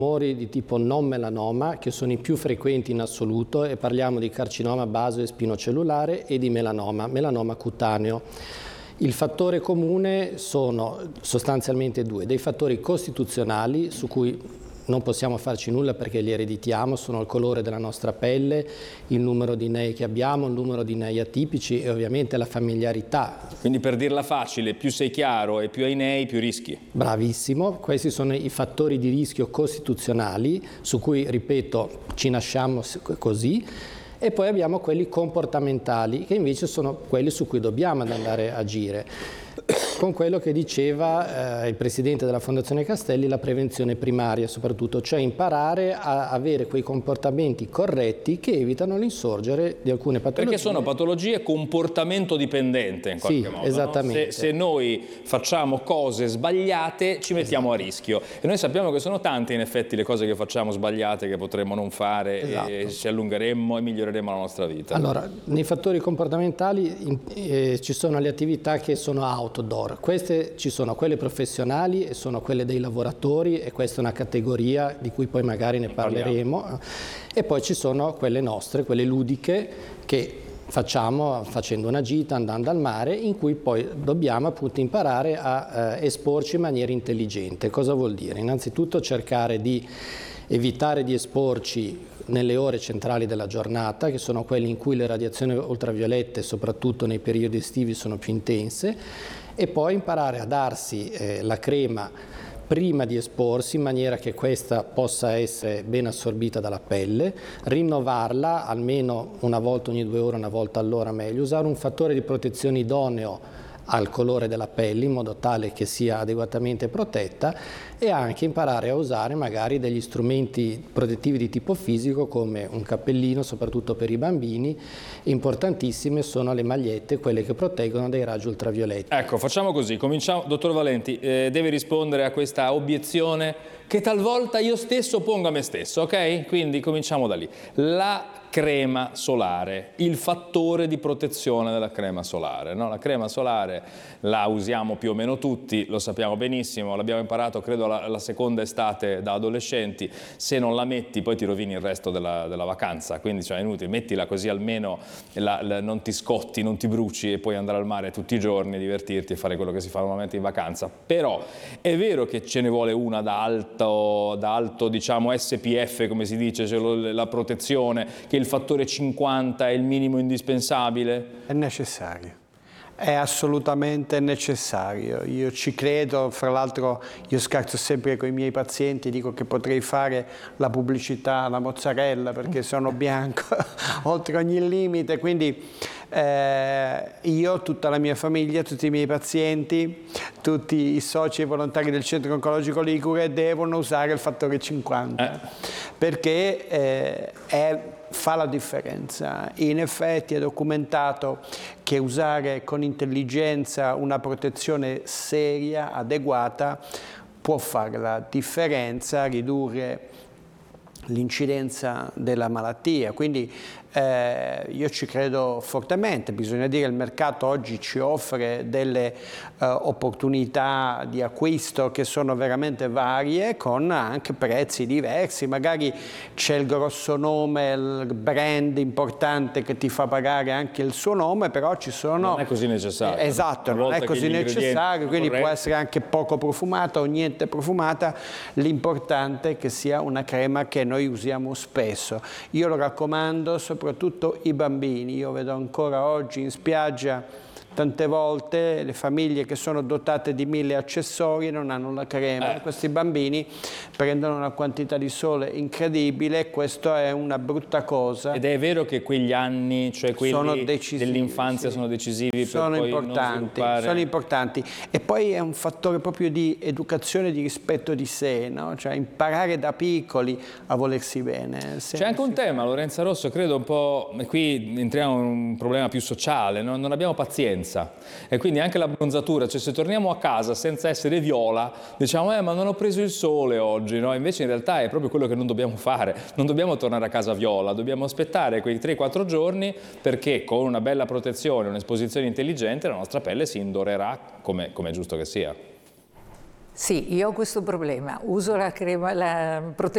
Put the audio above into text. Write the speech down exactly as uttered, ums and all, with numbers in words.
tumori di tipo non melanoma, che sono i più frequenti in assoluto, e parliamo di carcinoma baso e spinocellulare e di melanoma, melanoma cutaneo. Il fattore comune sono sostanzialmente due, dei fattori costituzionali su cui non possiamo farci nulla perché li ereditiamo, sono il colore della nostra pelle, il numero di nei che abbiamo, il numero di nei atipici e ovviamente la familiarità. Quindi, per dirla facile, più sei chiaro e più hai nei, più rischi. Bravissimo, questi sono i fattori di rischio costituzionali su cui, ripeto, ci nasciamo così. E poi abbiamo quelli comportamentali, che invece sono quelli su cui dobbiamo andare a agire. Con quello che diceva eh, il presidente della Fondazione Castelli, la prevenzione primaria soprattutto, cioè imparare a avere quei comportamenti corretti che evitano l'insorgere di alcune patologie. Perché sono patologie comportamento dipendente in qualche sì, modo. Esattamente. No? Se, se noi facciamo cose sbagliate ci mettiamo esatto. a rischio, e noi sappiamo che sono tante in effetti le cose che facciamo sbagliate che potremmo non fare, esatto. e ci allungheremmo e miglioreremo la nostra vita. Allora, nei fattori comportamentali eh, ci sono le attività che sono outdoor. Queste ci sono quelle professionali e sono quelle dei lavoratori, e questa è una categoria di cui poi magari ne parleremo, e poi ci sono quelle nostre, quelle ludiche che facciamo facendo una gita, andando al mare, in cui poi dobbiamo appunto imparare a eh, esporci in maniera intelligente. Cosa vuol dire? Innanzitutto cercare di evitare di esporci nelle ore centrali della giornata, che sono quelle in cui le radiazioni ultraviolette, soprattutto nei periodi estivi, sono più intense, e poi imparare a darsi eh, la crema prima di esporsi, in maniera che questa possa essere ben assorbita dalla pelle, rinnovarla almeno una volta ogni due ore, una volta all'ora meglio, usare un fattore di protezione idoneo al colore della pelle in modo tale che sia adeguatamente protetta, e anche imparare a usare magari degli strumenti protettivi di tipo fisico come un cappellino, soprattutto per i bambini. Importantissime sono le magliette, quelle che proteggono dai raggi ultravioletti. Ecco, facciamo così, cominciamo. Dottor Valenti, eh, deve rispondere a questa obiezione che talvolta io stesso pongo a me stesso, ok? Quindi cominciamo da lì. La crema solare, il fattore di protezione della crema solare, no? La crema solare la usiamo più o meno tutti, lo sappiamo benissimo, l'abbiamo imparato credo la, la seconda estate da adolescenti. Se non la metti poi ti rovini il resto della, della vacanza, quindi cioè, è inutile, mettila così almeno la, la, non ti scotti, non ti bruci e puoi andare al mare tutti i giorni, divertirti e fare quello che si fa normalmente in vacanza. Però è vero che ce ne vuole una da alto, da alto diciamo S P F, come si dice, cioè la protezione, che il fattore cinquanta è il minimo indispensabile? È necessario, è assolutamente necessario. Io ci credo, fra l'altro io scherzo sempre con i miei pazienti, dico che potrei fare la pubblicità alla mozzarella perché sono bianco oltre ogni limite, quindi eh, io, tutta la mia famiglia, tutti i miei pazienti, tutti i soci e volontari del Centro Oncologico Ligure devono usare il fattore cinquanta, eh. perché eh, è fa la differenza. In effetti è documentato che usare con intelligenza una protezione seria, adeguata, può fare la differenza, ridurre l'incidenza della malattia. Quindi eh, io ci credo fortemente. Bisogna dire che il mercato oggi ci offre delle eh, opportunità di acquisto che sono veramente varie, con anche prezzi diversi. Magari c'è il grosso nome, il brand importante che ti fa pagare anche il suo nome, però ci sono... Non è così necessario. Eh, esatto, non è così necessario, quindi corretti. Può essere anche poco profumata o niente profumata. L'importante è che sia una crema che noi usiamo spesso. Io lo raccomando soprattutto i bambini. Io vedo ancora oggi in spiaggia tante volte le famiglie che sono dotate di mille accessori e non hanno la crema. Eh. Questi bambini prendono una quantità di sole incredibile, questo è una brutta cosa. Ed è vero che quegli anni, cioè quelli dell'infanzia, sì. sono decisivi sono per importanti, poi non sviluppare... Sono importanti. E poi è un fattore proprio di educazione, di rispetto di sé, no? Cioè imparare da piccoli a volersi bene. C'è anche un tema, Lorenza Rosso, credo un po', e qui entriamo in un problema più sociale, no? Non abbiamo pazienza. E quindi anche la bronzatura, cioè se torniamo a casa senza essere viola, diciamo eh ma non ho preso il sole oggi, no? Invece in realtà è proprio quello che non dobbiamo fare, non dobbiamo tornare a casa viola, dobbiamo aspettare quei tre quattro giorni, perché con una bella protezione, un'esposizione intelligente la nostra pelle si indorerà come, come è giusto che sia. Sì, io ho questo problema, uso la crema, la protezione